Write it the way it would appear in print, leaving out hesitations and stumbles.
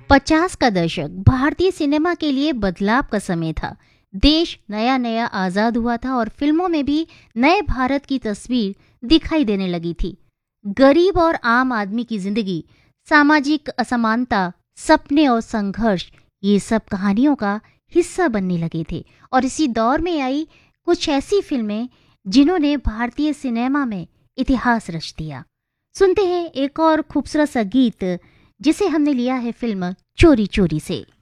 50 का दशक भारतीय सिनेमा के लिए बदलाव का समय था। देश नया नया आजाद हुआ था और फिल्मों में भी नए भारत की तस्वीर दिखाई देने लगी थी। गरीब और आम आदमी की जिंदगी, सामाजिक असमानता, सपने और संघर्ष, ये सब कहानियों का हिस्सा बनने लगे थे। और इसी दौर में आई कुछ ऐसी फिल्में जिन्होंने भारतीय सिनेमा में इतिहास रच दिया। सुनते हैं एक और खूबसूरत सा गीत जिसे हमने लिया है फिल्म चोरी चोरी से।